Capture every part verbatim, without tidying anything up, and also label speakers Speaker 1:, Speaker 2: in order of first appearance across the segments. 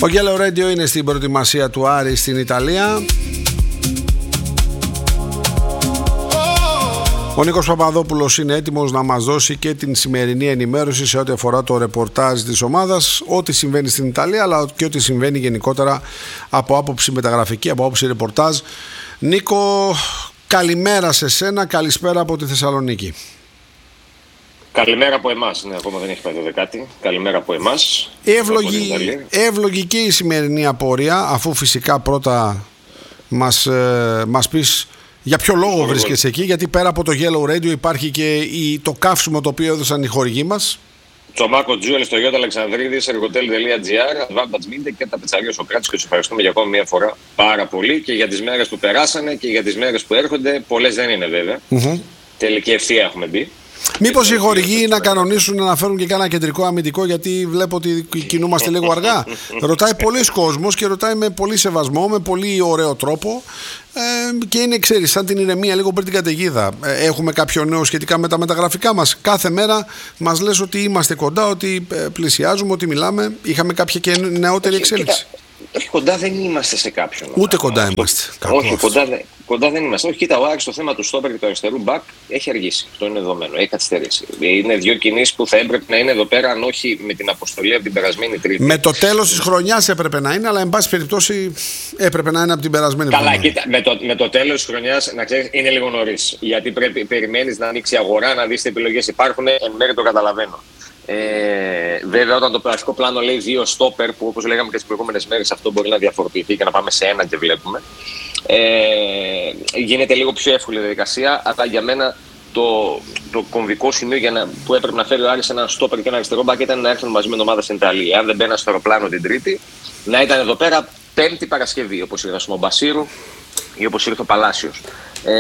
Speaker 1: Ο Yellow Radio είναι στην προετοιμασία του Άρη στην Ιταλία. Ο Νίκος Παπαδόπουλος είναι έτοιμος να μας δώσει και την σημερινή ενημέρωση σε ό,τι αφορά το ρεπορτάζ της ομάδας, ό,τι συμβαίνει στην Ιταλία, αλλά και ό,τι συμβαίνει γενικότερα από άποψη μεταγραφική, από άποψη ρεπορτάζ. Νίκο, καλημέρα σε σένα, καλησπέρα από τη Θεσσαλονίκη.
Speaker 2: Καλημέρα από εμάς, ναι, ακόμα δεν έχει πάει το δεκάτη. Καλημέρα από εμάς.
Speaker 1: Εύλογη, εύλογη και η σημερινή απορία, αφού φυσικά πρώτα μας, ε, μας πεις για ποιο λόγο βρίσκεσαι εκεί, γιατί πέρα από το Yellow Radio υπάρχει και η, το καύσιμο το οποίο έδωσαν οι χορηγοί μας.
Speaker 2: Τσομάκο Τζούελ στο Γιώτα Αλεξανδρίδης, εργοτέλ τελεία τζι άρ, Advantage Media και τα πετσαρία Σοκράτης, και τους ευχαριστούμε για ακόμη μια φορά πάρα πολύ και για τις μέρες που περάσανε και για τις μέρες που έρχονται. Πολλές δεν είναι βέβαια. Mm-hmm. Τελική ευθεία έχουμε μπει.
Speaker 1: Μήπως οι χορηγοί να κανονίσουν να φέρουν και κάνα κεντρικό αμυντικό, γιατί βλέπω ότι κινούμαστε λίγο αργά. Ρωτάει πολλοί κόσμος και ρωτάει με πολύ σεβασμό, με πολύ ωραίο τρόπο. Ε, και είναι, ξέρεις, σαν την ηρεμία λίγο πριν την καταιγίδα. Ε, έχουμε κάποιο νέο σχετικά με τα μεταγραφικά μας. Κάθε μέρα μας λες ότι είμαστε κοντά, ότι πλησιάζουμε, ότι μιλάμε. Είχαμε κάποια και νεότερη εξέλιξη.
Speaker 2: Όχι, κοντά δεν είμαστε σε κάποιον.
Speaker 1: Ούτε κοντά είμαστε.
Speaker 2: Όχι, κοντά, κοντά δεν είμαστε. Όχι, κοίτα, ο Άρης στο θέμα του στόπερ και του αριστερού μπακ έχει αργήσει. Αυτό είναι δεδομένο. Έχει καθυστερήσει. Είναι δύο κινήσεις που θα έπρεπε να είναι εδώ πέρα, αν όχι με την αποστολή από την περασμένη Τρίτη.
Speaker 1: Με το τέλος της χρονιάς έπρεπε να είναι, αλλά εν πάση περιπτώσει έπρεπε να είναι από την περασμένη
Speaker 2: Καλά,
Speaker 1: χρονιά.
Speaker 2: κοίτα, με το, με το τέλος της χρονιάς, να ξέρεις, είναι λίγο νωρίς. Γιατί πρέπει, περιμένεις να ανοίξει η αγορά, να δεις τι επιλογές υπάρχουν. Εν μέρει το καταλαβαίνω. Ε, βέβαια, όταν το πλασικό πλάνο λέει δύο στόπερ, που όπως λέγαμε και τις προηγούμενες μέρες, αυτό μπορεί να διαφοροποιηθεί και να πάμε σε ένα και βλέπουμε. Ε, γίνεται λίγο πιο εύκολη η διαδικασία, αλλά για μένα το, το κομβικό σημείο για να, που έπρεπε να φέρει ο Άρης ένα στόπερ και ένα αριστερό μπακ ήταν να έρθουν μαζί με την ομάδα στην Ιταλία. Αν δεν μπαίνα στο αεροπλάνο την Τρίτη, να ήταν εδώ πέρα Πέμπτη Παρασκευή, όπως ήρθε ο Μπασίρου ή όπως ήρθε ο Παλάσιος. Ε,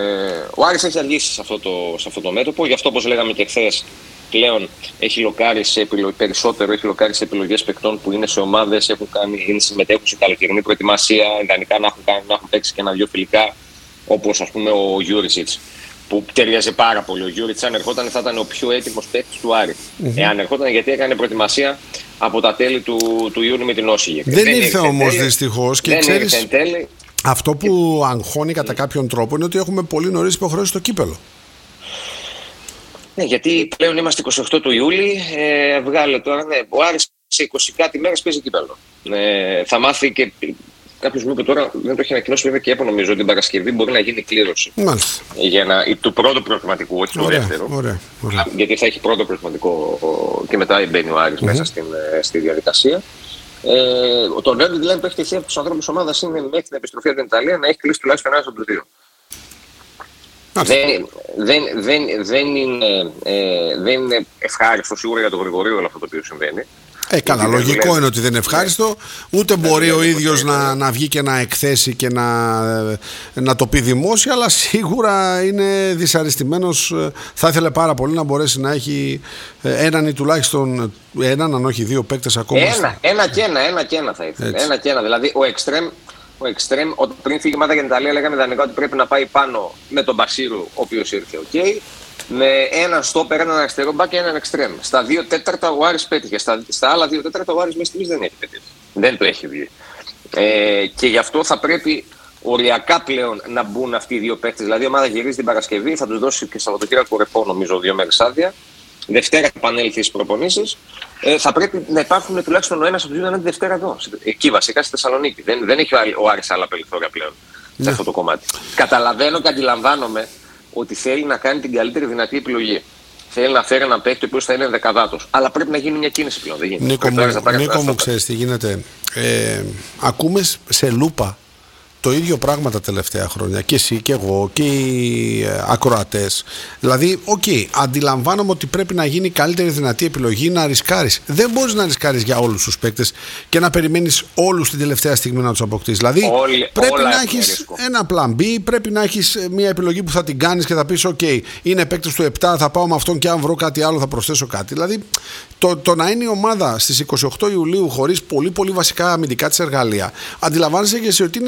Speaker 2: ο Άρης έχει αργήσει σε αυτό το, σε αυτό το μέτωπο, γι' αυτό όπως λέγαμε και χθες, πλέον έχει λοκάρει σε επιλο... περισσότερο, έχει λοκάρει σε επιλογές παικτών που είναι σε ομάδες, έχουν κάνει, είναι συμμετέχουν σε καλοκαιρινή προετοιμασία, ιδανικά να έχουν, κάνει, να έχουν παίξει και ένα-δυο φιλικά, όπως ας πούμε ο Γιούρισιτς, που ταιριάζει πάρα πολύ. Ο Γιούρισιτς, αν ερχόταν, θα ήταν ο πιο έτοιμος παίκτης του Άρη. Mm-hmm. Εάν ερχόταν, γιατί έκανε προετοιμασία από τα τέλη του, του Ιούνιου με την Όσιγε.
Speaker 1: Δεν, δεν ήρθε όμως δυστυχώς. Και
Speaker 2: δεν
Speaker 1: ξέρεις,
Speaker 2: ήρθε εν τέλει.
Speaker 1: Αυτό που αγχώνει κατά κάποιον τρόπο είναι ότι έχουμε πολύ νωρίς υποχρεώσει στο κύπελο.
Speaker 2: Ναι, γιατί πλέον είμαστε είκοσι οκτώ του Ιούλη, ε, βγάλε τώρα, ναι, ο Άρης σε είκοσι κάτι μέρες παίζει κύπελλο. Ε, θα μάθει και κάποιος μου είπε τώρα, δεν το έχει ανακοινώσει βέβαια και έπω νομίζω, ότι την Παρασκευή μπορεί να γίνει κλήρωση. Μάλιστα. Για να, του πρώτου προγραμματικού, όχι του δεύτερου. Ωραία, ωραία. Γιατί θα έχει πρώτο προγραμματικό και μετά μπαίνει ο Άρης mm-hmm. μέσα στην, στη διαδικασία. Ε, το νέο δηλαδή που έχει τεθεί από τους ανθρώπους της ομάδας είναι μέχρι την επιστροφή από την Ιταλία να έχει κλείσει τουλάχιστον ένα από τους δύο. Δεν, δεν, δεν, δεν, είναι, ε, δεν είναι ευχάριστο σίγουρα για τον Γρηγορίου όλο αυτό το οποίο συμβαίνει.
Speaker 1: Ε, καλά, λογικό λέει, είναι ότι δεν είναι ευχάριστο. Ούτε ναι, μπορεί ο ίδιος να, να βγει και να εκθέσει και να, να το πει δημόσια, αλλά σίγουρα είναι δυσαρεστημένος. Θα ήθελε πάρα πολύ να μπορέσει να έχει έναν ή τουλάχιστον έναν, αν όχι δύο παίκτες ακόμα.
Speaker 2: Ένα, ένα και ένα, ένα και ένα θα ήθελε. Ένα και ένα. Δηλαδή ο Εκστρέμ. Ο Extreme, όταν πριν φύγει η ομάδα για την Ιταλία, λέγαμε ιδανικά ότι πρέπει να πάει πάνω με τον Μπασίρου, ο οποίος ήρθε, okay, με έναν στόπερ, έναν αριστερό μπακ και έναν Extreme. Στα δύο τέταρτα ο Άρης πέτυχε. Στα, στα άλλα δύο τέταρτα ο Άρης μέχρι στιγμής δεν έχει πετύχει. Δεν το έχει βγει. Ε, και γι' αυτό θα πρέπει οριακά πλέον να μπουν αυτοί οι δύο παίκτες. Δηλαδή η ομάδα γυρίζει την Παρασκευή, θα τους δώσει και Σαββατοκύριακο ρεπό, νομίζω, δύο μέρες άδεια. Δευτέρα θα επανέλθει στις προπονήσεις. Ε, θα πρέπει να υπάρχουν τουλάχιστον ο ένας από τους δύο να είναι τη Δευτέρα εδώ. Εκεί βασικά στη Θεσσαλονίκη. Δεν, δεν έχει ο Άρης άλλα περιθώρια πλέον ναι. σε αυτό το κομμάτι. Καταλαβαίνω και αντιλαμβάνομαι ότι θέλει να κάνει την καλύτερη δυνατή επιλογή. Θέλει να φέρει έναν παίκτη ο οποίος θα είναι δεκαδάτος. Αλλά πρέπει να γίνει μια κίνηση πλέον. Δεν γίνεται.
Speaker 1: Νίκο μου, Νίκο μου ξέρεις τι γίνεται. Ε, ακούμε σε λούπα το ίδιο πράγμα τα τελευταία χρόνια. Και εσύ και εγώ και οι ακροατές. Δηλαδή, οκ, okay, αντιλαμβάνομαι ότι πρέπει να γίνει η καλύτερη δυνατή επιλογή να ρισκάρεις. Δεν μπορείς να ρισκάρεις για όλους τους παίκτες και να περιμένεις όλους την τελευταία στιγμή να τους αποκτήσεις. Δηλαδή,
Speaker 2: Όλοι,
Speaker 1: πρέπει να έχεις ένα plan B, πρέπει να έχεις μια επιλογή που θα την κάνεις και θα πεις: οκ, okay, είναι παίκτες του επτά, θα πάω με αυτόν και αν βρω κάτι άλλο θα προσθέσω κάτι. Δηλαδή, το, το να είναι η ομάδα στις είκοσι οκτώ Ιουλίου χωρίς πολύ πολύ βασικά αμυντικά της εργαλεία, αντιλαμβάνεσαι και εσύ ότι είναι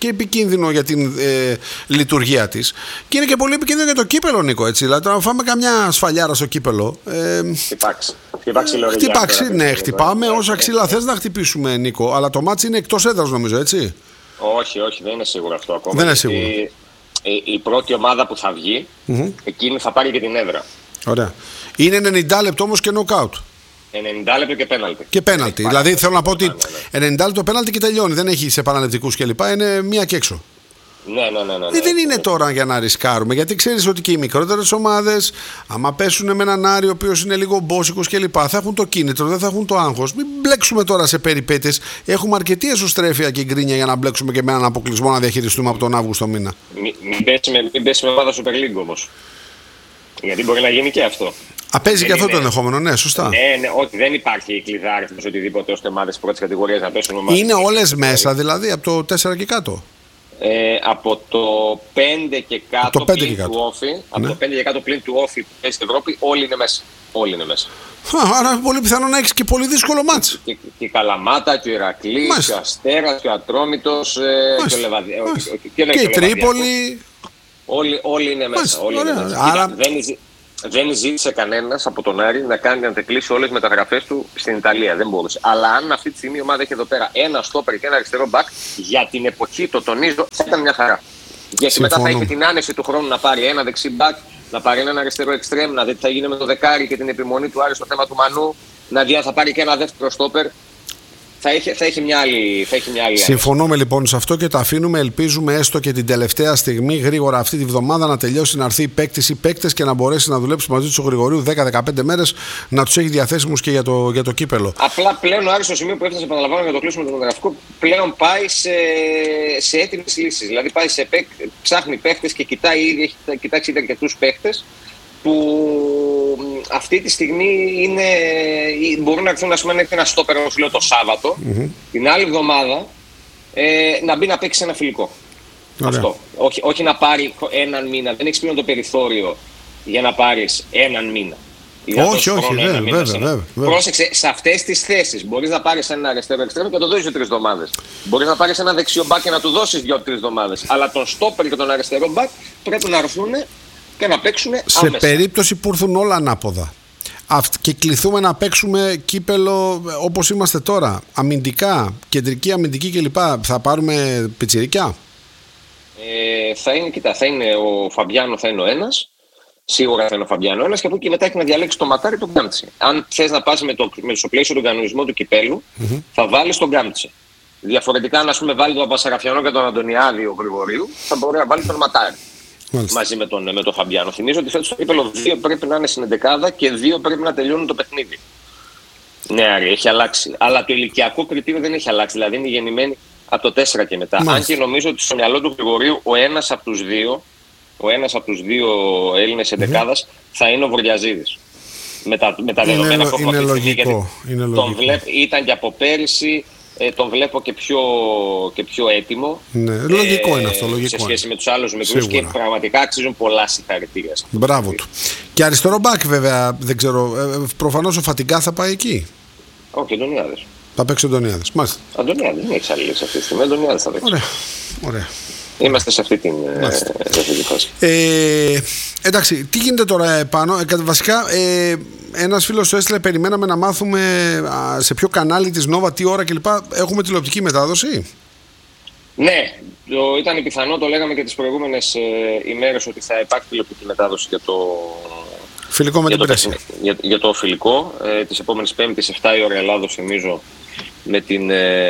Speaker 1: και επικίνδυνο για την ε, λειτουργία της. Και είναι και πολύ επικίνδυνο για το κύπελο, Νίκο. Έτσι. Δηλαδή, τώρα φάμε καμιά σφαλιάρα στο κύπελο. Ε,
Speaker 2: χτυπάξει. Χτυπάξει, ε,
Speaker 1: χτυπάξει ναι, χτυπάμε όσα ξύλα θες να χτυπήσουμε, Νίκο. Αλλά το μάτς είναι εκτός έδρας, νομίζω, έτσι.
Speaker 2: Όχι, όχι, δεν είναι σίγουρο αυτό ακόμα.
Speaker 1: Δεν είναι σίγουρο.
Speaker 2: Η, η, η πρώτη ομάδα που θα βγει, mm-hmm. εκείνη θα πάρει και την έδρα.
Speaker 1: Ωραία. Είναι ενενήντα λεπτό όμως και νοκάουτ.
Speaker 2: ενενήντα λεπτό και πέναλτι.
Speaker 1: Και πέναλτι. Δηλαδή θέλω να πω ότι ενενήντα λεπτό πέναλτι και τελειώνει. Δεν έχει σε επαναληπτικούς κλπ. Είναι μία και έξω.
Speaker 2: Ναι, ναι, ναι. ναι, ναι.
Speaker 1: Δεν είναι τώρα για να ρισκάρουμε. Γιατί ξέρεις ότι και οι μικρότερες ομάδες, άμα πέσουν με έναν Άρη ο οποίος είναι λίγο μπόσικος κλπ., θα έχουν το κίνητρο, δεν θα έχουν το άγχος. Μην μπλέξουμε τώρα σε περιπέτειες. Έχουμε αρκετή εσωστρέφεια και γκρίνια για να μπλέξουμε και με έναν αποκλεισμό να διαχειριστούμε από τον Αύγουστο μήνα. Μην
Speaker 2: μη πέσει με ομάδα Super League όμως. Γιατί μπορεί να γίνει και αυτό.
Speaker 1: Α, παίζει και αυτό το ενδεχόμενο, ναι, σωστά.
Speaker 2: Ναι, ναι, ότι δεν υπάρχει κλειδάριθμος οτιδήποτε ώστε ομάδες πρώτης κατηγορίας να πέσουν ομάδες.
Speaker 1: Είναι όλες μέσα, δηλαδή από το τέσσερα και κάτω.
Speaker 2: Ε, από το πέντε και κάτω
Speaker 1: το πέντε
Speaker 2: πλην
Speaker 1: και κάτω.
Speaker 2: του όφη, ναι. Από το πέντε και κάτω πλην του όφη που παίζει στην Ευρώπη, όλοι είναι μέσα. Όλοι είναι μέσα.
Speaker 1: Α, άρα πολύ πιθανό να έχεις και πολύ δύσκολο μάτς.
Speaker 2: Και, και η Καλαμάτα, και ο Ηρακλής, και ο Αστέρας, και ο Ατρόμητος, ε, και ο Λεβαδιά.
Speaker 1: Και, και η Τρίπολη.
Speaker 2: Όλοι, όλοι είναι μέσα. Όλοι είναι μέσα. Άρα... δεν, δεν ζήτησε κανένας από τον Άρη να κάνει να τεκλείσει όλες τις μεταγραφές του στην Ιταλία. Δεν μπορούσε. Αλλά αν αυτή τη στιγμή η ομάδα έχει εδώ πέρα ένα στόπερ και ένα αριστερό μπακ, για την εποχή, το τονίζω, θα ήταν μια χαρά. Γιατί συμφωνώ. Μετά θα έχει την άνεση του χρόνου να πάρει ένα δεξί μπακ, να πάρει ένα αριστερό εξτρέμ, να δει τι θα γίνει με το δεκάρι και την επιμονή του Άρη στο θέμα του Μανού, να δει αν θα πάρει και ένα δεύτερο στόπερ. Θα έχει, θα έχει μια άλλη, θα έχει μια άλλη
Speaker 1: Συμφωνούμε λοιπόν σε αυτό και το αφήνουμε. Ελπίζουμε έστω και την τελευταία στιγμή γρήγορα αυτή τη βδομάδα να τελειώσει, να έρθει η παίκτης ή παίκτες και να μπορέσει να δουλέψει μαζί του ο Γρηγορίου δέκα με δεκαπέντε μέρες, να τους έχει διαθέσιμους και για το, για το κύπελο.
Speaker 2: Απλά πλέον ο Άρης στο σημείο που έφτασε, επαναλαμβάνω για το κλείσιμο του μεταγραφικού, πλέον πάει σε, σε έτοιμες λύσεις. Δηλαδή πάει σε παίκ, ψάχνει παίκτες και κοιτάει ήδη, έχει κοιτάξει ήδη αρκετούς παίκτες που αυτή τη στιγμή είναι, μπορούν να έρθουν, ας πούμε, να έρθει ένα στόπερ, όπως λέω, το Σάββατο, mm-hmm. την άλλη εβδομάδα ε, να μπει να παίξει ένα φιλικό. Ωραία. Αυτό. Όχι, όχι να πάρει έναν μήνα. Δεν έχεις πλέον το περιθώριο για να πάρεις έναν μήνα.
Speaker 1: Όχι, όχι, βέβαια, βέβαια, βέβαια.
Speaker 2: Πρόσεξε, σε αυτές τις θέσεις μπορείς να πάρεις ένα αριστερό εξτρέμ και να το δώσεις τρεις εβδομάδες. Μπορείς να πάρεις ένα δεξιό μπακ και να του δώσεις δύο-τρεις εβδομάδες. Αλλά τον στόπερ και τον αριστερό μπακ πρέπει να έρθουν και να παίξουμε
Speaker 1: σε
Speaker 2: άμεσα.
Speaker 1: Περίπτωση που έρθουν όλα ανάποδα και κληθούμε να παίξουμε κύπελο όπως είμαστε τώρα, αμυντικά, κεντρική αμυντική κλπ, θα πάρουμε πιτσιρίκια.
Speaker 2: Ε, θα είναι, κοίτα, θα είναι ο Φαμπιάνο, θα είναι ο ένας. Σίγουρα θα είναι ο Φαμπιάνο ένας και από εκεί μετά έχει να διαλέξει το Ματάρι ή τον Γκάμτσι. Αν θες να πας με το, με το πλαίσιο του κανονισμού του κυπέλου, mm-hmm. θα βάλεις τον Γκάμτσι. Διαφορετικά, αν ας πούμε βάλει τον Πασαραφιανό και τον Αντωνιάδη ο Γρηγορίου, θα μπορεί να βάλει τον Ματάρι. Μάλιστα. Μαζί με τον, με τον Φαμπιάνο. Θυμίζω ότι φέτος στο κύπελο δύο πρέπει να είναι στην εντεκάδα και δύο πρέπει να τελειώνουν το παιχνίδι. Ναι, Άρη, έχει αλλάξει. Αλλά το ηλικιακό κριτήριο δεν έχει αλλάξει. Δηλαδή είναι γεννημένοι από το τέσσερα και μετά. Μάλιστα. Αν και νομίζω ότι στο μυαλό του Γρηγορίου ο ένας από τους δύο, ο ένας από τους δύο Έλληνες εντεκάδας mm-hmm. θα είναι ο Βορειαζίδης. Με τα, με τα
Speaker 1: είναι,
Speaker 2: δεδομένα που έχουμε
Speaker 1: αυτή τη στιγμή.
Speaker 2: Τον βλέπ, ήταν και από πέρυσι. Ε, τον βλέπω και πιο, και πιο έτοιμο.
Speaker 1: Ναι, λογικό ε, είναι αυτό. Λογικό
Speaker 2: σε σχέση
Speaker 1: είναι.
Speaker 2: με τους άλλους μικρούς και πραγματικά αξίζουν πολλά συγχαρητήρια.
Speaker 1: Μπράβο του. Και αριστερό μπακ βέβαια, δεν ξέρω, ε, προφανώς ο Φατιγκά θα πάει εκεί.
Speaker 2: Όχι, ο Αντωνιάδης.
Speaker 1: Θα παίξει ο Αντωνιάδης. Μάλιστα.
Speaker 2: Αντωνιάδης, δεν έχει άλλη λύση αυτή τη στιγμή. Ο Αντωνιάδης θα παίξει.
Speaker 1: Ωραία. Ωραία.
Speaker 2: Είμαστε σε αυτή την ε, φάση.
Speaker 1: Ε, εντάξει, τι γίνεται τώρα επάνω. Ε, βασικά, ε, ένας φίλος του έστειλε, περιμέναμε να μάθουμε α, σε ποιο κανάλι της Νόβα, τι ώρα κλπ. Έχουμε τηλεοπτική μετάδοση.
Speaker 2: Ναι, το, ήταν πιθανό, το λέγαμε και τις προηγούμενες ε, ημέρες ότι θα υπάρχει τηλεοπτική μετάδοση για το
Speaker 1: φιλικό με
Speaker 2: για
Speaker 1: την
Speaker 2: το,
Speaker 1: πρέση.
Speaker 2: Για, για το φιλικό ε, της επόμενης Πέμπτης, επτά η ώρα Ελλάδος, θυμίζω, με την,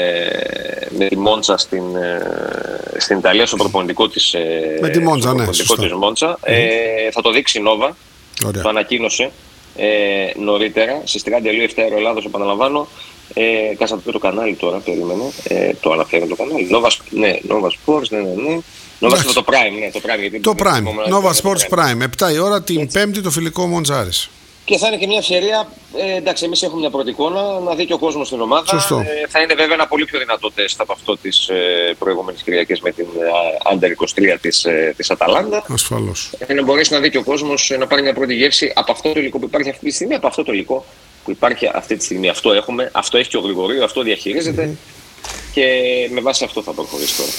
Speaker 2: ε, με τη Μόντσα στην, ε, στην Ιταλία, στο προπονητικό της, ε,
Speaker 1: με τη Μόντσα, ναι,
Speaker 2: της Μόντσα. Mm-hmm. Ε, θα το δείξει η Νόβα. Ωραία. Το ανακοίνωσε ε, νωρίτερα, στις τριάντα Ιουλίου, επτά η ώρα Ελλάδος, επαναλαμβάνω. Ε, Κάτσε το κανάλι τώρα, περίμενε. Ε, το αναφέρει το κανάλι. Nova, ναι, Nova Sports, ναι, ναι, ναι. Nova Sports, το Prime, ναι, το Prime. Γιατί
Speaker 1: το Prime, Nova Sports Prime. επτά η ώρα την έτσι. Πέμπτη το φιλικό Μοντζάρης.
Speaker 2: Και θα είναι και μια ευκαιρία, ε, εντάξει, εμείς έχουμε μια πρώτη εικόνα, να δει και ο κόσμος στην ομάδα.
Speaker 1: Σωστό.
Speaker 2: Ε, θα είναι βέβαια ένα πολύ πιο δυνατό τεστ από αυτό της ε, προηγούμενης Κυριακής με την ε, Under είκοσι τρία της, ε, της Αταλάντα.
Speaker 1: Ασφαλώς.
Speaker 2: Ε, να μπορέσει να δει και ο κόσμος, ε, να πάρει μια πρώτη γεύση από αυτό το υλικό που υπάρχει αυτή τη στιγμή, από αυτό το υλικό που υπάρχει αυτή τη στιγμή. Αυτό έχουμε, αυτό έχει και ο Γρηγορίου, αυτό διαχειρίζεται mm-hmm. και με βάση αυτό θα προχωρήσει τώρα.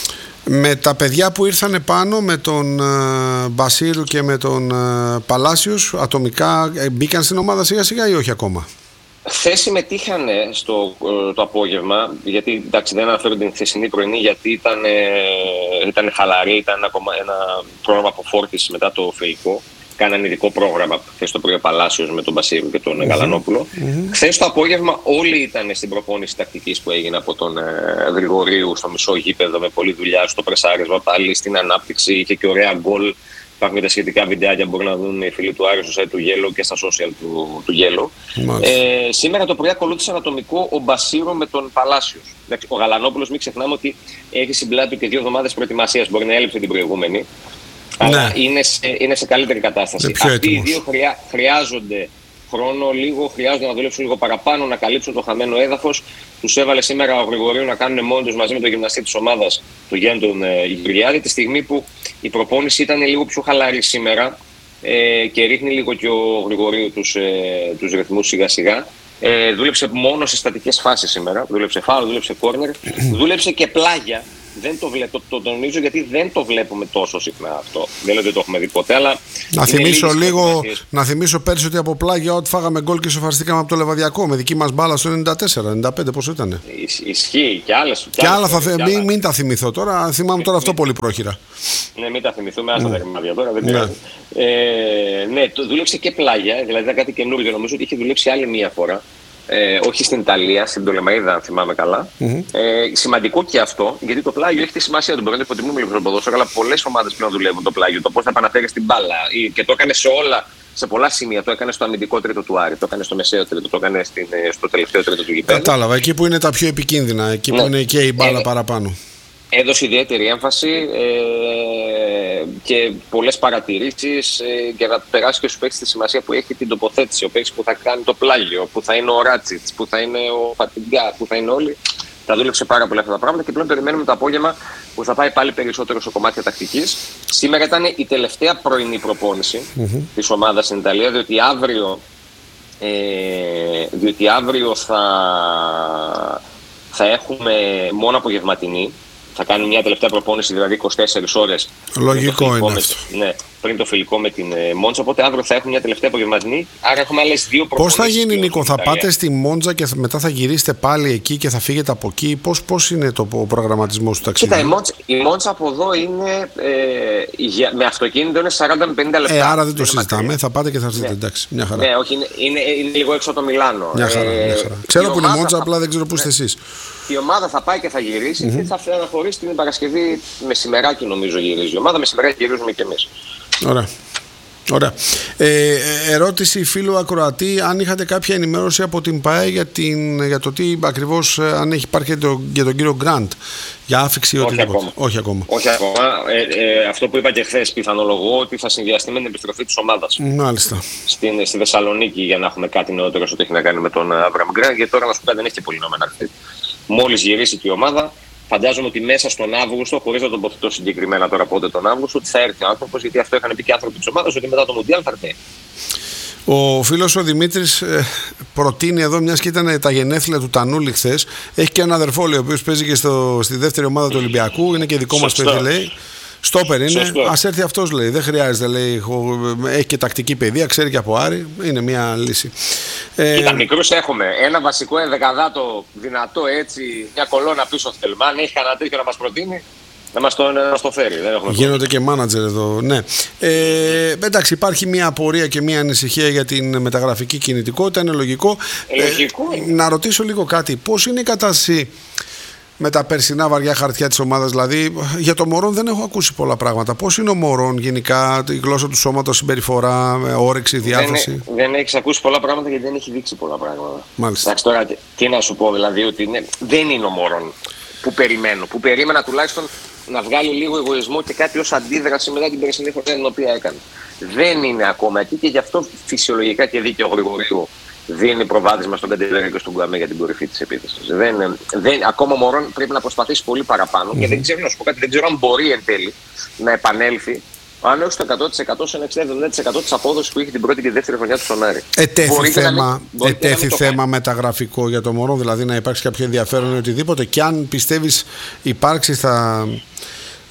Speaker 1: Με τα παιδιά που ήρθαν πάνω, με τον uh, Μπασίρου και με τον uh, Παλάσιος, ατομικά μπήκαν στην ομάδα σιγά σιγά ή όχι ακόμα?
Speaker 2: Χθες συμμετείχαν στο το απόγευμα, γιατί εντάξει, δεν αναφέρω την χθεσινή πρωινή, γιατί ήταν, ήταν χαλαρή, ήταν ένα, ένα πρόγραμμα αποφόρτισης μετά το φιλικό. Κάνανε ειδικό πρόγραμμα χθες το πρωί ο Παλάσιος με τον Μπασίρου και τον mm-hmm. Γαλανόπουλο. Mm-hmm. Χθες το απόγευμα όλοι ήταν στην προπόνηση τακτικής που έγινε από τον ε, Γρηγορίου στο μισό γήπεδο, με πολλή δουλειά στο πρεσάρισμα, πάλι στην ανάπτυξη. Είχε και ωραία γκολ. Υπάρχουν τα σχετικά βιντεάκια που μπορούν να δουν οι φίλοι του Άρη στο site του Γέλο και στα social του, του Γέλο. Ε, σήμερα το πρωί ακολούθησε ανατομικό ο Μπασίρο με τον Παλάσιος. Ο Γαλανόπουλος, μην ξεχνάμε ότι έχει συμπλάτη του και δύο εβδομάδες προετοιμασίας. Μπορεί να έλειψε την προηγούμενη. Ναι. Αλλά είναι σε, είναι σε καλύτερη κατάσταση. Αυτοί έτοιμος. Οι δύο χρειά, χρειάζονται χρόνο, λίγο, χρειάζονται να δουλέψουν λίγο παραπάνω, να καλύψουν το χαμένο έδαφος. Τους έβαλε σήμερα ο Γρηγορίου να κάνουν μόνοι τους μαζί με τον γυμναστή της ομάδας, του Γιάννη τον ε, Γυριάδη, τη στιγμή που η προπόνηση ήταν λίγο πιο χαλαρή σήμερα ε, και ρίχνει λίγο και ο Γρηγορίου τους, ε, τους ρυθμούς σιγά σιγά. Ε, δούλεψε μόνο σε στατικές φάσεις σήμερα. Δούλεψε φάουλ, δούλεψε κόρνερ, δούλεψε και πλάγια. Δεν το, βλέπω, το, το τονίζω γιατί δεν το βλέπουμε τόσο συχνά αυτό. Δεν λέω ότι το έχουμε δει ποτέ, αλλά.
Speaker 1: Να θυμίσω λίγο, να θυμίσω πέρσι ότι από πλάγια ότι φάγαμε γκολ και σοφαριστήκαμε από το Λεβαδιακό με δική μας μπάλα στο ενενήντα τέσσερα ενενήντα πέντε, πόσο ήταν.
Speaker 2: Ισχύει και άλλες.
Speaker 1: Και άλλα θα θυμηθώ. Μην, μην τα θυμηθώ τώρα. Θυμάμαι τώρα αυτό πολύ πρόχειρα.
Speaker 2: Ναι, μην τα θυμηθούμε. Άστα τα ρημάδια τώρα. Δεν ναι. Ε, ναι, το δούλεψε και πλάγια. Δηλαδή ήταν κάτι καινούργιο. Νομίζω ότι είχε δουλέψει άλλη μία φορά. Ε, όχι στην Ιταλία, στην Πτολεμαΐδα, αν θυμάμαι καλά. Mm-hmm. Ε, σημαντικό και αυτό, γιατί το πλάγιο έχει τη σημασία του. Μπορεί να το υποτιμούμε λίγο στο ποδόσφαιρο, αλλά πολλές ομάδες πλέον δουλεύουν το πλάγιο. Το πώς θα επαναφέρει την μπάλα. Και το έκανε σε όλα, σε πολλά σημεία. Το έκανε στο αμυντικό τρίτο του Άρη, το έκανε στο μεσαίο τρίτο, το έκανε στην, στο τελευταίο τρίτο του γηπέδου.
Speaker 1: Κατάλαβα, εκεί που είναι τα πιο επικίνδυνα, εκεί ναι. που είναι και η μπάλα ε, παραπάνω.
Speaker 2: Έδωσε ιδιαίτερη έμφαση ε, και πολλές παρατηρήσεις ε, για να περάσει και στους παίκτες τη σημασία που έχει την τοποθέτηση. Ο παίκτης που θα κάνει το πλάγιο, που θα είναι ο Ράτσιτς, που θα είναι ο Φατιγκά, που θα είναι όλοι. Τα δούλεψε πάρα πολλά αυτά τα πράγματα και πλέον περιμένουμε το απόγευμα που θα πάει πάλι περισσότερο στο κομμάτι τακτικής. Σήμερα ήταν η τελευταία πρωινή προπόνηση mm-hmm. της ομάδας στην Ιταλία, διότι αύριο, ε, διότι αύριο θα, θα έχουμε μόνο απογευματινή. Θα κάνει μια τελευταία προπόνηση, δηλαδή είκοσι τέσσερις ώρες.
Speaker 1: Λογικό είναι αυτό.
Speaker 2: Ναι, πριν το φιλικό με την ε, Μόντσα. Οπότε αύριο θα έχουμε μια τελευταία απογευματινή. Άρα έχουμε άλλες δύο προπονήσεις.
Speaker 1: Πώς θα γίνει, Νίκο, θα πάτε στη Μόντσα και μετά θα γυρίσετε πάλι εκεί και θα φύγετε από εκεί? Πώς, πώς είναι το προγραμματισμός του ταξιδιού?
Speaker 2: Κοίτα, η Μόντσα, η Μόντσα από εδώ είναι ε, για, με αυτοκίνητο είναι σαράντα με πενήντα λεπτά.
Speaker 1: Ε, άρα δεν το συζητάμε. Μακρύ. Θα πάτε και θα έρθετε. Ναι. Εντάξει, μια χαρά.
Speaker 2: Ναι, όχι, είναι, είναι, είναι λίγο έξω από το Μιλάνο.
Speaker 1: Μια χαρά.
Speaker 2: Ε,
Speaker 1: μια χαρά. Ξέρω που είναι η Μόντσα, θα... απλά δεν ξέρω πού είστε εσείς.
Speaker 2: Η ομάδα θα πάει και θα γυρίσει mm-hmm. και θα αναχωρήσει την Παρασκευή μεσημεράκι, νομίζω γυρίζει η ομάδα. Μεσημεράκι γυρίζουμε κι εμείς.
Speaker 1: Ωραία. Ωραία. Ε, ερώτηση φίλου ακροατή, αν είχατε κάποια ενημέρωση από την ΠΑΕ για, την, για το τι ακριβώς, αν έχει υπάρχει το, για τον κύριο Γκραντ, για άφηξη ή οτιδήποτε?
Speaker 2: Ακόμα. Όχι ακόμα. Όχι ακόμα. Ε, ε, αυτό που είπα και χθες, πιθανολογώ ότι θα συνδυαστεί με την επιστροφή της ομάδας.
Speaker 1: Μάλιστα.
Speaker 2: Στην, στη Θεσσαλονίκη για να έχουμε κάτι νεότερο στο τι έχει να κάνει με τον Αβραμ Γκραντ, γιατί τώρα να σου πει δεν έχει και πολύ νόημα να έρθει. Μόλις γυρίσει και η ομάδα, φαντάζομαι ότι μέσα στον Αύγουστο, χωρίς να τοποθετώ συγκεκριμένα τώρα πότε τον Αύγουστο, ότι θα έρθει ο άνθρωπος, γιατί αυτό είχαν πει και άνθρωποι της ομάδας, ότι μετά το Μουντιάλ θα έρθει.
Speaker 1: Ο φίλος ο Δημήτρης ε, προτείνει εδώ, μιας και ήταν τα γενέθλια του Τανούλη χθες, έχει και ένα αδερφό, ο οποίος παίζει και στο, στη δεύτερη ομάδα του Ολυμπιακού, είναι και δικό μας παιδί, λέει. Στόπερ είναι, ας έρθει αυτός, λέει. Δεν χρειάζεται, λέει. Έχει και τακτική παιδεία, ξέρει και από Άρη. Είναι μια λύση.
Speaker 2: Κοίτα, ε... μικρούς έχουμε. Ένα βασικό ενδεκαδάτο δυνατό έτσι, μια κολόνα πίσω θέλουμε. Αν έχει κανένα τέτοιο να μας προτείνει, να μας το, να μας το φέρει. Δεν έχουμε
Speaker 1: Γίνονται και μάνατζερ εδώ. Ναι. Ε, εντάξει, υπάρχει μια απορία και μια ανησυχία για την μεταγραφική κινητικότητα. Είναι λογικό.
Speaker 2: Ε, λογικό ε, είναι.
Speaker 1: Να ρωτήσω λίγο κάτι. Πώς είναι η κατάσταση με τα περσινά βαριά χαρτιά της ομάδας? Δηλαδή, για το Μωρόν δεν έχω ακούσει πολλά πράγματα. Πώς είναι ο Μωρόν γενικά, η γλώσσα του σώματος, συμπεριφορά, όρεξη, διάθεση?
Speaker 2: Δεν, δεν έχεις ακούσει πολλά πράγματα γιατί δεν έχει δείξει πολλά πράγματα.
Speaker 1: Μάλιστα.
Speaker 2: Εντάξει, τώρα τι να σου πω, δηλαδή, ότι είναι, δεν είναι ο Μωρόν που περιμένω. Που περίμενα τουλάχιστον να βγάλει λίγο εγωισμό και κάτι ως αντίδραση μετά την περσινή χρονιά την οποία έκανε. Δεν είναι ακόμα εκεί και γι' αυτό φυσιολογικά και δίκαιο Γρηγορίου δίνει προβάδισμα στον Καντελέρα και στον Κουαμέ για την κορυφή της επίθεσης. Δεν, δεν, ακόμα ο Μωρόν πρέπει να προσπαθήσει πολύ παραπάνω mm-hmm. και δεν ξέρω, να σου πω κάτι, δεν ξέρω αν μπορεί εν τέλει να επανέλθει, αν όχι στο εκατό τοις εκατό, σε ένα εξήντα με εβδομήντα τοις εκατό της απόδοσης που είχε την πρώτη και τη δεύτερη χρονιά του στον Άρη.
Speaker 1: Ετέθη θέμα, να, ετέθη θέμα μεταγραφικό για το Μωρόν, δηλαδή να υπάρξει κάποιο ενδιαφέρον ή οτιδήποτε, και αν πιστεύεις υπάρξει θα,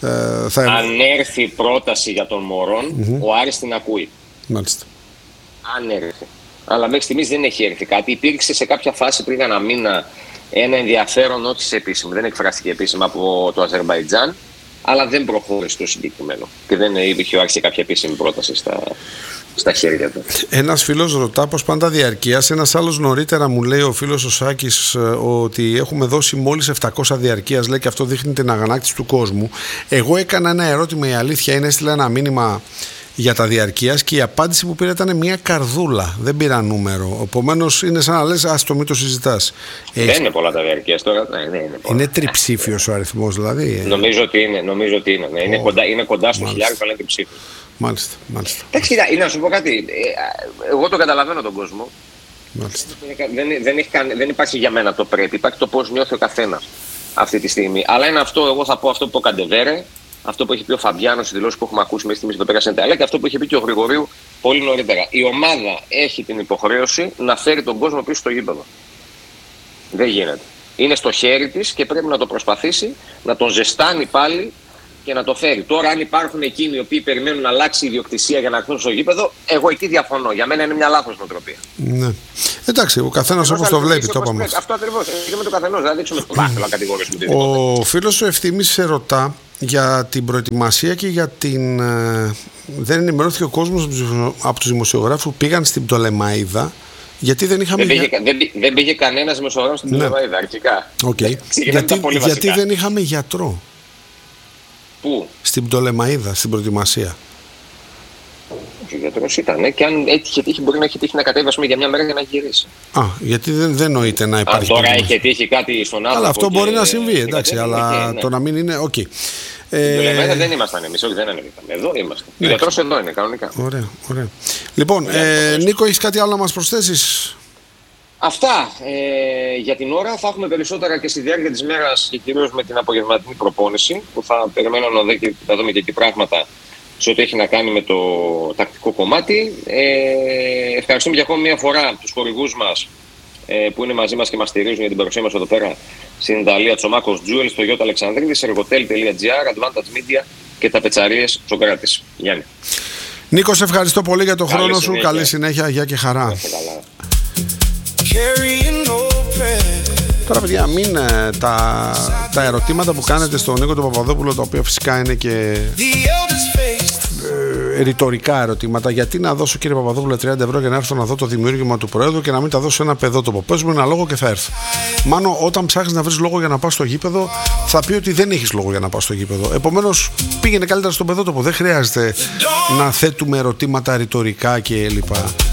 Speaker 1: ε, θα...
Speaker 2: Αν έρθει πρόταση για τον Μωρόν, mm-hmm. ο Άρης την ακούει.
Speaker 1: Μάλιστα.
Speaker 2: Αν έρθει. Αλλά μέχρι στιγμής δεν έχει έρθει κάτι. Υπήρξε σε κάποια φάση πριν ένα μήνα ένα ενδιαφέρον, όχι σε επίσημο, δεν εκφράστηκε επίσημα από το Αζερμπαϊτζάν, αλλά δεν προχώρησε το συγκεκριμένο. Και δεν υπήρχε άρχισε κάποια επίσημη πρόταση στα, στα χέρια του.
Speaker 1: Ένας φίλος ρωτά πως πάντα διαρκείας. Ένας άλλος νωρίτερα μου λέει, ο φίλος ο Σάκης, ότι έχουμε δώσει μόλις επτακόσια διαρκείας, λέει, και αυτό δείχνει την αγανάκτηση του κόσμου. Εγώ έκανα ένα ερώτημα, η αλήθεια είναι, έστειλα ένα μήνυμα για τα διαρκείας και η απάντηση που πήρα ήταν μια καρδούλα. Δεν πήρα νούμερο. Επομένως είναι σαν να λες, ας το μην το συζητάς.
Speaker 2: Δεν Έχεις... είναι πολλά τα διαρκείας τώρα. Ναι, ναι, είναι,
Speaker 1: είναι τριψήφιος ο αριθμός δηλαδή.
Speaker 2: Νομίζω ότι είναι. Νομίζω ότι είναι, ναι. είναι, oh. κοντά, είναι κοντά στο χιλιάρικο, αλλά είναι τριψήφιος.
Speaker 1: Μάλιστα, μάλιστα.
Speaker 2: Εντάξει, να σου πω κάτι. Εγώ το καταλαβαίνω τον κόσμο.
Speaker 1: Μάλιστα.
Speaker 2: Δεν, δεν, έχει, δεν υπάρχει για μένα το πρέπει. Υπάρχει το πώς νιώθει ο καθένας αυτή τη στιγμή. Αλλά είναι αυτό, εγώ θα πω αυτό που είπε ο Καντεβέρε. Αυτό που έχει πει ο Φαμπιάνος, οι δηλώσεις που έχουμε ακούσει μέχρι στιγμής εδώ πέρα στην Ιταλία, και αυτό που είχε πει και ο Γρηγορίου πολύ νωρίτερα. Η ομάδα έχει την υποχρέωση να φέρει τον κόσμο πίσω στο γήπεδο. Δεν γίνεται. Είναι στο χέρι της και πρέπει να το προσπαθήσει, να τον ζεστάνει πάλι και να το φέρει. Τώρα, αν υπάρχουν εκείνοι οι οποίοι περιμένουν να αλλάξει η ιδιοκτησία για να έρθουν στο γήπεδο, εγώ εκεί διαφωνώ. Για μένα είναι μια λάθος νοοτροπία.
Speaker 1: Ναι. Εντάξει, ο καθένας όπως το βλέπει, το είπαμε.
Speaker 2: Αυτό ακριβώς. Και με το καθενός. Δεν θα δείξουμε το δάχτυλο κατηγορίες.
Speaker 1: Ο φίλος ο Ευθύμης σε ρωτά για την προετοιμασία και για την... Ε, δεν ενημερώθηκε ο κόσμος από τους δημοσιογράφους που πήγαν στην Πτολεμαΐδα, γιατί δεν είχαμε...
Speaker 2: Δεν πήγε, δεν, δεν πήγε κανένας δημοσιογράφος στην ναι. Πτολεμαΐδα αρχικά.
Speaker 1: Okay. γιατί, γιατί δεν είχαμε γιατρό.
Speaker 2: Πού?
Speaker 1: Στην Πτολεμαΐδα, στην προετοιμασία.
Speaker 2: Ο γιατρός ήταν, και αν έτυχε τύχει, μπορεί να έχει τύχει να κατέβει για μια μέρα για να γυρίσει.
Speaker 1: Α, γιατί δεν, δεν νοείται να υπάρχει.
Speaker 2: Αν τώρα έχει τύχει κάτι στον άνθρωπο.
Speaker 1: Αλλά αυτό
Speaker 2: και...
Speaker 1: μπορεί να συμβεί, εντάξει, αλλά ναι. το να μην είναι. Οκ. Okay.
Speaker 2: Ε... Δεν ήμασταν εμείς, όχι, δεν ανέβηκαμε. Εδώ είμαστε. Ο γιατρός εδώ είναι, κανονικά.
Speaker 1: Ωραία, ωραία. Λοιπόν, ε, Νίκο, έχεις κάτι άλλο να μας προσθέσεις?
Speaker 2: Αυτά ε, για την ώρα. Θα έχουμε περισσότερα και στη διάρκεια της μέρας και κυρίως με την απογευματινή προπόνηση, που θα περιμένω να, δω και, να δούμε και τι πράγματα σε ό,τι έχει να κάνει με το τακτικό κομμάτι. Ε, ευχαριστούμε για ακόμη μια φορά τους χορηγούς μας ε, που είναι μαζί μας και μας στηρίζουν για την παρουσία μας εδώ πέρα στην Ιταλία, Τσομάκος Jewels, το Ιώτα Αλεξανδρίδης, Ergotel τελεία τζι άρ, Advantage Media και τα Πετσαρίες Σοκράτης. Γιάννη.
Speaker 1: Νίκο, σε ευχαριστώ πολύ για τον χρόνο σου. Καλή συνέχεια, γεια και χαρά. Τώρα, παιδιά, μην ε, τα, τα ερωτήματα που κάνετε στον Νίκο τον Παπαδόπουλο, τα οποία φυσικά είναι και ε, ρητορικά ερωτήματα. Γιατί να δώσω, κύριε Παπαδόπουλο, τριάντα ευρώ για να έρθω να δω το δημιούργημα του Προέδρου και να μην τα δώσω ένα παιδότοπο? Πες μου ένα λόγο και θα έρθω. Μάνο, όταν ψάχνεις να βρεις λόγο για να πας στο γήπεδο, θα πει ότι δεν έχεις λόγο για να πας στο γήπεδο. Επομένως, πήγαινε καλύτερα στον παιδότοπο. Δεν χρειάζεται να θέτουμε ερωτήματα ρητορικά κλπ.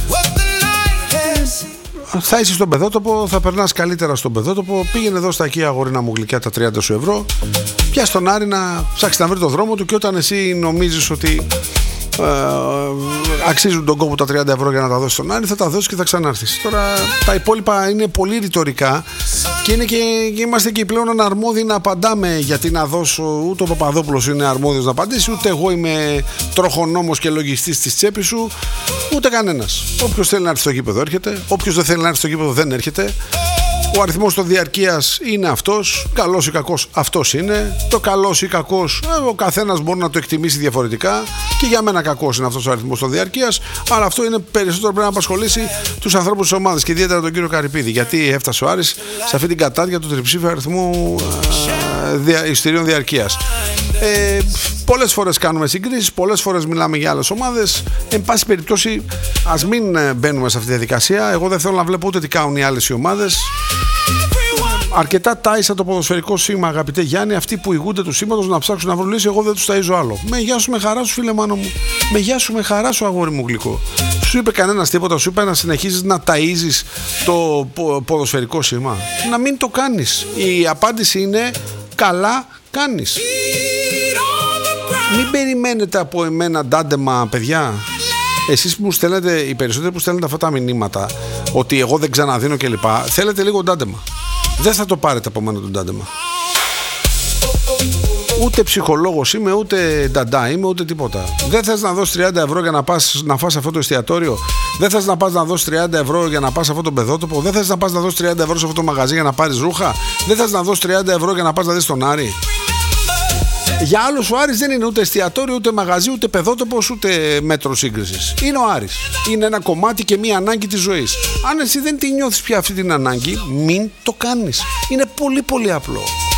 Speaker 1: Θα είσαι στον παιδότοπο, θα περνάς καλύτερα στον παιδότοπο. Πήγαινε εδώ στα οικεία, αγορίνα μου γλυκιά, τα τριάντα σου ευρώ. Πιάσ' τον Άρη να ψάξει να βρει το δρόμο του, και όταν εσύ νομίζεις ότι ε, αξίζουν τον κόπο τα τριάντα ευρώ για να τα δώσεις στον Άρη, θα τα δώσεις και θα ξανάρθεις. Τώρα τα υπόλοιπα είναι πολύ ρητορικά και, είναι και, και είμαστε και πλέον αναρμόδιοι να απαντάμε. Γιατί να δώσω, ούτε ο Παπαδόπουλος είναι αρμόδιος να απαντήσει, ούτε εγώ είμαι τροχονόμος και λογιστής της τσέπης σου, ούτε κανένας. Όποιος θέλει να έρθει στο γήπεδο έρχεται, όποιος δεν θέλει να έρθει στο γήπεδο δεν έρχεται. Ο αριθμός των διαρκείας είναι αυτός, καλός ή κακός αυτός είναι. Το καλός ή κακός ο καθένας μπορεί να το εκτιμήσει διαφορετικά, και για μένα κακός είναι αυτός ο αριθμός των διαρκείας, αλλά αυτό είναι περισσότερο πρέπει να απασχολήσει τους ανθρώπους της ομάδας και ιδιαίτερα τον κύριο Καρυπίδη, γιατί έφτασε ο Άρης σε αυτή την κατάδια του τριψήφιου αριθμού ε, εισιτηρίων διαρκείας. Ε, πολλές φορές κάνουμε συγκρίσεις, πολλές φορές μιλάμε για άλλες ομάδες. Εν πάση περιπτώσει, ας μην μπαίνουμε σε αυτή τη διαδικασία. Εγώ δεν θέλω να βλέπω ούτε τι κάνουν οι άλλες οι ομάδες. Αρκετά τάισα το ποδοσφαιρικό σήμα, αγαπητέ Γιάννη. Αυτοί που ηγούνται του σήματος να ψάξουν να βρουν λύση, εγώ δεν τους ταΐζω άλλο. Με γεια σου, με χαρά σου, φίλε Μάνο μου. Με γεια σου, με χαρά σου, αγόρι μου γλυκό. Σου είπε κανένας τίποτα? Σου είπε να συνεχίζεις να ταΐζεις το ποδοσφαιρικό σήμα? Να μην το κάνεις. Η απάντηση είναι καλά κάνεις. Μην περιμένετε από εμένα ντάντεμα, παιδιά. Εσείς που μου στέλνετε, οι περισσότεροι που στέλνετε αυτά τα μηνύματα, ότι εγώ δεν ξαναδίνω κλπ., θέλετε λίγο ντάντεμα. Δεν θα το πάρετε από μένα τον ντάντεμα. Ούτε ψυχολόγος είμαι, ούτε νταντά είμαι, ούτε τίποτα. Δεν θες να δώσεις τριάντα ευρώ για να πας να φας αυτό το εστιατόριο? Δεν θες να πας να δώσεις τριάντα ευρώ για να πας σε αυτό το παιδότοπο? Δεν θες να πας να δώσεις τριάντα ευρώ σε αυτό το μαγαζί για να πάρεις ρούχα? Δεν θες να δώσεις τριάντα ευρώ για να πας να δεις τον Άρη? Για άλλους ο Άρης δεν είναι ούτε εστιατόριο, ούτε μαγαζί, ούτε παιδότοπος, ούτε μέτρο σύγκρισης. Είναι ο Άρης. Είναι ένα κομμάτι και μία ανάγκη της ζωής. Αν εσύ δεν τη νιώθεις πια αυτή την ανάγκη, μην το κάνεις. Είναι πολύ πολύ απλό.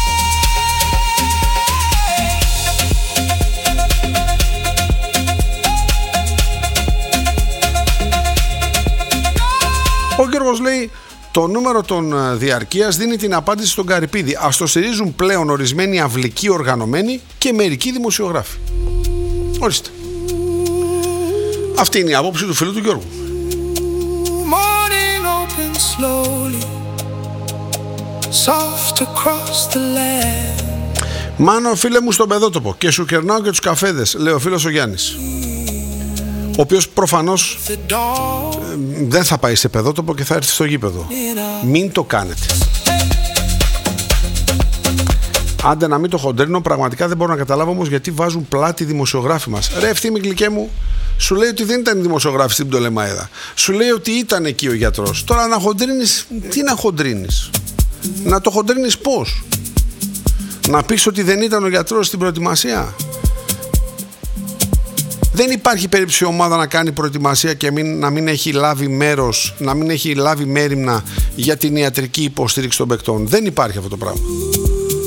Speaker 1: Ο Γιώργος λέει: το νούμερο των διαρκείας δίνει την απάντηση στον Καρυπίδη. Ας το στηρίζουν πλέον ορισμένοι αυλικοί οργανωμένοι και μερικοί δημοσιογράφοι. Ορίστε. Αυτή είναι η άποψη του φίλου του Γιώργου. Μάνο, φίλε μου, στον παιδότοπο και σου κερνάω και τους καφέδες, λέει ο φίλος ο Γιάννης, ο οποίος προφανώς ε, δεν θα πάει σε παιδότοπο και θα έρθει στο γήπεδο. Μην το κάνετε. Άντε να μην το χοντρίνω, πραγματικά δεν μπορώ να καταλάβω όμως γιατί βάζουν πλάτη οι δημοσιογράφοι μας. Ρε Ευθύμη γλυκέ μου, σου λέει ότι δεν ήταν δημοσιογράφοι στην Πτολεμαΐδα. Σου λέει ότι ήταν εκεί ο γιατρός. Τώρα να χοντρίνεις, τι να χοντρίνεις? Να το χοντρίνεις πώς? Να πεις ότι δεν ήταν ο γιατρός στην προετοιμασία? Δεν υπάρχει περίπτωση η ομάδα να κάνει προετοιμασία και μην, να μην έχει λάβει μέρος, να μην έχει λάβει μέριμνα για την ιατρική υποστήριξη των παικτών. Δεν υπάρχει αυτό το πράγμα.